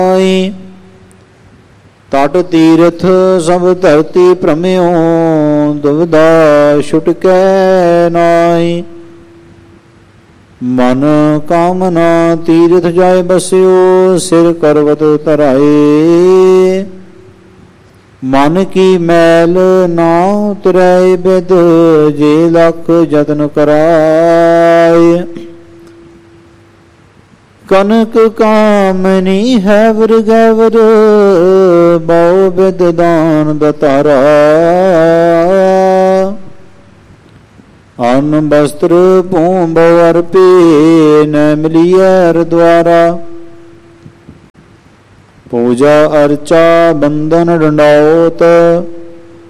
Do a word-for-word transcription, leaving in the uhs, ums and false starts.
ਤਟ ਤੀਰਥ ਸਭ ਧਰਤੀ ਭ੍ਰਮਿਓ, ਦੁਬਿਧਾ ਛੁਟਕੈ ਨਾਈ। ਮਨ ਕਾਮਨਾ ਤੀਰਥ ਜਾਏ ਬਸਿਓ, ਸਿਰ ਕਰਵਤ ਧਰਾਏ। ਮਨ ਕੀ ਮੈਲ ਨਾ ਉਤਰੈ ਬਿਦ, ਜੇ ਲੱਖ ਜਤਨ ਕਰਾਏ। ਕਨਕ ਕਾਮਨੀ ਹੈ ਵਰ ਗੈਵਰ, ਬਹੁ ਬਿਦ ਦਾਨ ਦਤਾਰਾ। ਅੰਨ ਬਸਤਰ ਭੂਮ ਬਹੁ ਅਰਪੇ, ਨ ਮਿਲੀਐ ਦੁਆਰਾ। ਪੂਜਾ ਅਰਚਾ ਬੰਧਨ ਡੰਡਾਉਤ,